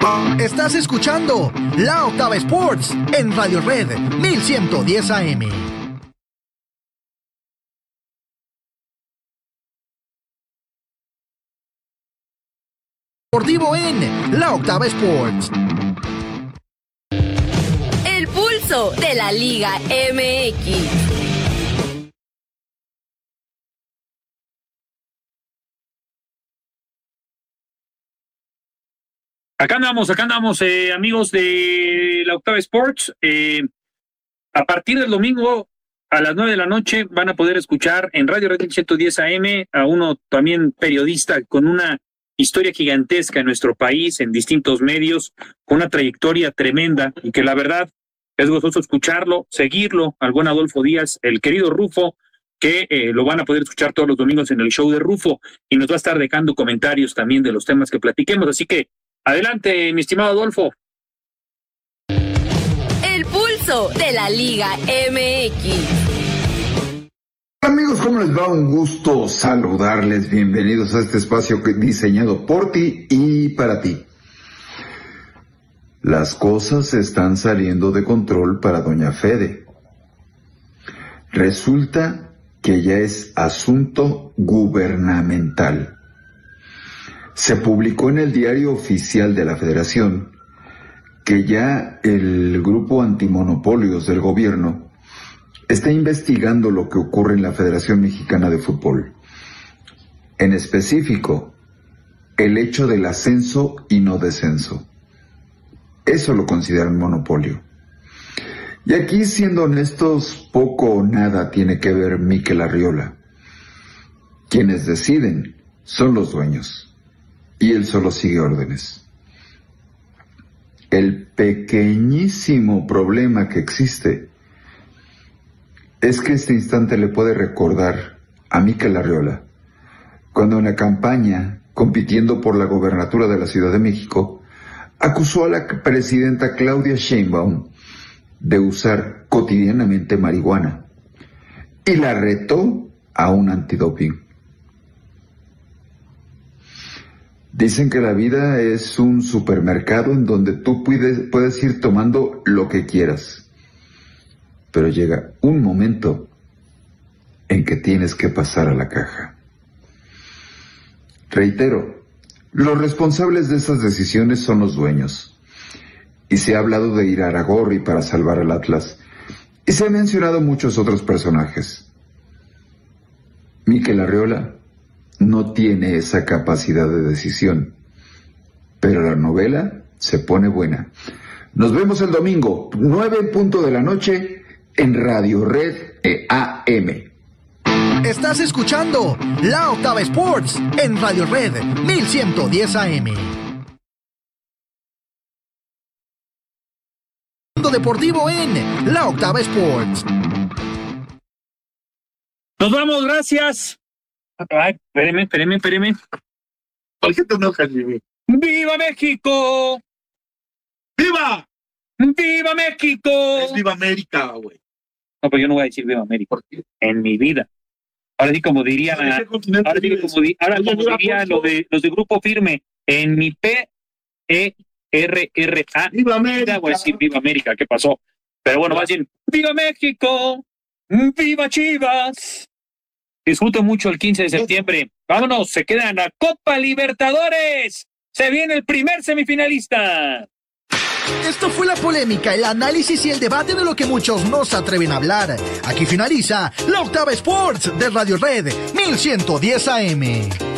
Estás escuchando La Octava Sports en Radio Red 1110 AM. Deportivo en La Octava Sports. El pulso de la Liga MX. Acá andamos, amigos de La Octava Sports. A partir del domingo a las 9 de la noche van a poder escuchar en Radio Red 110 AM a uno también periodista con una historia gigantesca en nuestro país, en distintos medios, con una trayectoria tremenda y que la verdad es gozoso escucharlo, seguirlo, al buen Adolfo Díaz, el querido Rufo, que lo van a poder escuchar todos los domingos en el show de Rufo y nos va a estar dejando comentarios también de los temas que platiquemos, así que adelante, mi estimado Adolfo. El pulso de la Liga MX. Amigos, ¿cómo les va? Un gusto saludarles. Bienvenidos a este espacio diseñado por ti y para ti. Las cosas están saliendo de control para doña Fede. Resulta que ya es asunto gubernamental. Se publicó en el Diario Oficial de la Federación que ya el grupo antimonopolios del gobierno está investigando lo que ocurre en la Federación Mexicana de Fútbol. En específico, el hecho del ascenso y no descenso. Eso lo consideran monopolio. Y aquí, siendo honestos, poco o nada tiene que ver Mikel Arriola. Quienes deciden son los dueños. Y él solo sigue órdenes. El pequeñísimo problema que existe es que este instante le puede recordar a Mikel Arriola cuando en la campaña, compitiendo por la gobernatura de la Ciudad de México, acusó a la presidenta Claudia Sheinbaum de usar cotidianamente marihuana y la retó a un antidoping. Dicen que la vida es un supermercado en donde tú puedes ir tomando lo que quieras, pero llega un momento en que tienes que pasar a la caja. Reitero, los responsables de esas decisiones son los dueños. Y se ha hablado de Iraragorri para salvar al Atlas, y se han mencionado muchos otros personajes. Mikel Arriola no tiene esa capacidad de decisión, pero la novela se pone buena. Nos vemos el domingo, 9:00 p.m, en Radio Red AM. Estás escuchando La Octava Sports en Radio Red 1110 AM. Deportivo en La Octava Sports. Nos vamos, gracias. Ay, espéreme. ¿Por qué te enojas, Jimmy? ¡Viva México! ¡Viva! ¡Viva México! Es Viva América, güey. No, pero yo no voy a decir Viva América. ¿Por qué? En mi vida. Ahora sí como dirían, como dirían los de Grupo Firme, en mi PERRA. ¡Viva América! Voy a decir Viva América, ¿qué pasó? Pero bueno, va a decir ¡Viva México! ¡Viva Chivas! Disfruto mucho el 15 de septiembre. Vámonos, se quedan a Copa Libertadores. Se viene el primer semifinalista. Esto fue la polémica, el análisis y el debate de lo que muchos no se atreven a hablar. Aquí finaliza La Octava Sports de Radio Red 1110 AM.